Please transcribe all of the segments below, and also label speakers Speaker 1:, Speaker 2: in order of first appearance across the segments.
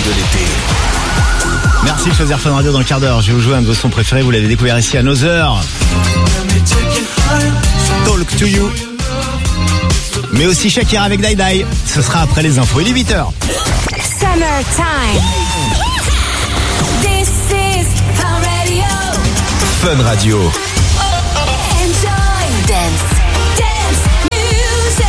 Speaker 1: de l'été.
Speaker 2: Merci de choisir Fun Radio dans le quart d'heure. Je vais vous jouer un de vos sons préférés. Vous l'avez découvert ici à Nother. Talk to You. Mais aussi Shakira avec Die Die. Ce sera après les infos. Il est 8h.
Speaker 3: Summertime. This is Fun Radio.
Speaker 1: Fun Radio.
Speaker 3: Enjoy. Dance music.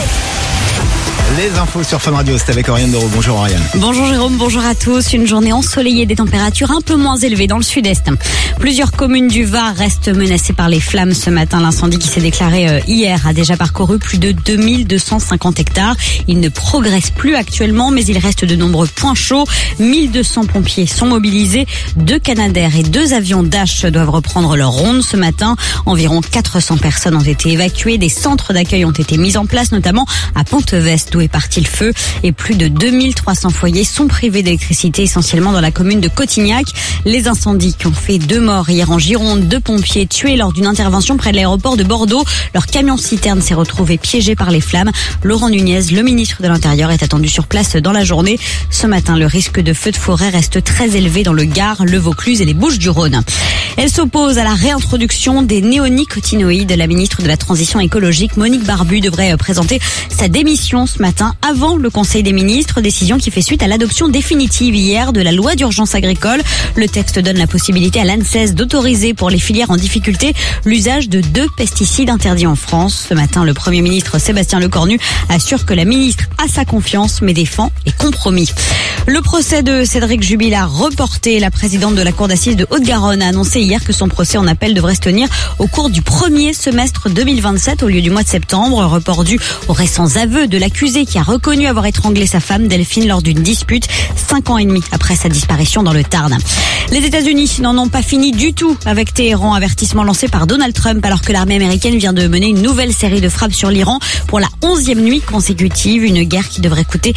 Speaker 2: Les infos sur Fun Radio, c'est avec Oriane Doro. Bonjour Oriane.
Speaker 4: Bonjour Jérôme, bonjour à tous. Une journée ensoleillée, des températures un peu moins élevées dans le sud-est. Plusieurs communes du Var restent menacées par les flammes ce matin. L'incendie qui s'est déclaré hier a déjà parcouru plus de 2250 hectares. Il ne progresse plus actuellement, mais il reste de nombreux points chauds. 1200 pompiers sont mobilisés. 2 Canadair et 2 avions Dash doivent reprendre leur ronde ce matin. Environ 400 personnes ont été évacuées. Des centres d'accueil ont été mis en place, notamment à Pontevest, d'où est parti le feu, et plus de 2300 foyers sont privés d'électricité, essentiellement dans la commune de Cotignac. Les incendies qui ont fait 2 morts hier en Gironde, 2 pompiers tués lors d'une intervention près de l'aéroport de Bordeaux. Leur camion-citerne s'est retrouvé piégé par les flammes. Laurent Nunez, le ministre de l'Intérieur, est attendu sur place dans la journée. Ce matin, le risque de feu de forêt reste très élevé dans le Gard, le Vaucluse et les Bouches-du-Rhône. Elle s'oppose à la réintroduction des néonicotinoïdes. La ministre de la Transition écologique, Monique Barbu, devrait présenter sa démission ce matin avant le Conseil des ministres, décision qui fait suite à l'adoption définitive hier de la loi d'urgence agricole. Le texte donne la possibilité à l'ANSES d'autoriser pour les filières en difficulté l'usage de 2 pesticides interdits en France. Ce matin, le Premier ministre Sébastien Lecornu assure que la ministre a sa confiance mais défend les compromis. Le procès de Cédric Jubilard reporté. La présidente de la Cour d'assises de Haute-Garonne a annoncé hier que son procès en appel devrait se tenir au cours du premier semestre 2027 au lieu du mois de septembre. Report dû aux récents aveux de l'accusé qui a reconnu avoir étranglé sa femme Delphine lors d'une dispute 5 ans et demi après sa disparition dans le Tarn. Les États-Unis n'en ont pas fini du tout avec Téhéran. Avertissement lancé par Donald Trump alors que l'armée américaine vient de mener une nouvelle série de frappes sur l'Iran pour la 11e nuit consécutive. Une guerre qui devrait coûter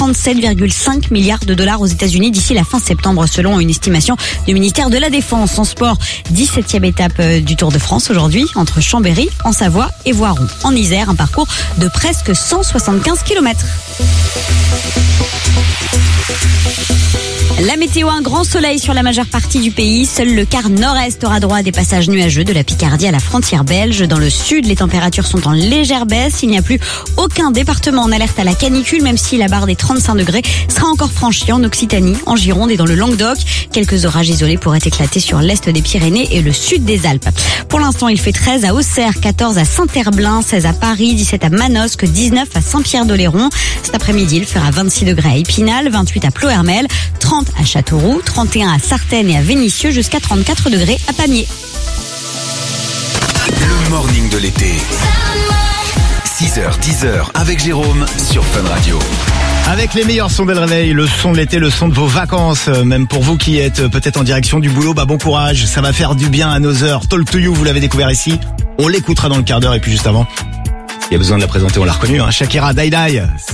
Speaker 4: 37,5 milliards de dollars aux États-Unis d'ici la fin septembre selon une estimation du ministère de la Défense. En sport, 17e étape du Tour de France aujourd'hui entre Chambéry en Savoie et Voiron en Isère. Un parcours de presque 175 km. La météo, un grand soleil sur la majeure partie du pays. Seul le quart nord-est aura droit à des passages nuageux de la Picardie à la frontière belge. Dans le sud, les températures sont en légère baisse. Il n'y a plus aucun département en alerte à la canicule, même si la barre des 35 degrés sera encore franchie en Occitanie, en Gironde et dans le Languedoc. Quelques orages isolés pourraient éclater sur l'est des Pyrénées et le sud des Alpes. Pour l'instant, il fait 13 à Auxerre, 14 à Saint-Herblain, 16 à Paris, 17 à Manosque, 19 à Saint-Pierre-d'Oléron. Cet après-midi, il fera 26 degrés à Épinal, 28 à Ploërmel, 30 à Châteauroux, 31 à Sartène et à Vénissieux, jusqu'à 34 degrés à Pamiers.
Speaker 1: Le morning de l'été. 6h, 10h avec Jérôme sur Fun Radio.
Speaker 2: Avec les meilleurs sons dès le réveil, le son de l'été, le son de vos vacances. Même pour vous qui êtes peut-être en direction du boulot, bon courage. Ça va faire du bien à Nother. Talk to You, vous l'avez découvert ici. On l'écoutera dans le quart d'heure et puis juste avant, il y a besoin de la présenter, on l'a reconnu. Shakira, Die Die.